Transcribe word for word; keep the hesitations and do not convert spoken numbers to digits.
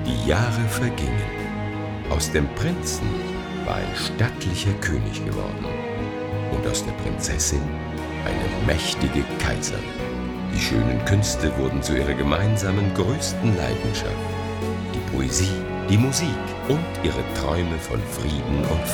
Die Jahre vergingen. Aus dem Prinzen war ein stattlicher König geworden und aus der Prinzessin eine mächtige Kaiserin. Die schönen Künste wurden zu ihrer gemeinsamen größten Leidenschaft. Die Poesie, die Musik und ihre Träume von Frieden und